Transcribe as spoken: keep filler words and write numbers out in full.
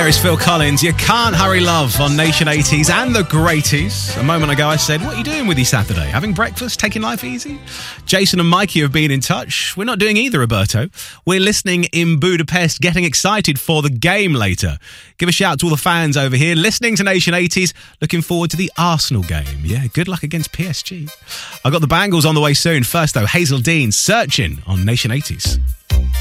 There is Phil Collins. You Can't Hurry Love on Nation eighties and the Greaties. A moment ago I said, what are you doing with your Saturday? Having breakfast? Taking life easy? Jason and Mikey have been in touch. We're not doing either, Roberto. We're listening in Budapest, getting excited for the game later. Give a shout to all the fans over here, listening to Nation eighties, looking forward to the Arsenal game. Yeah, good luck against P S G. I've got the Bangles on the way soon. First though, Hazel Dean, Searching on Nation eighties.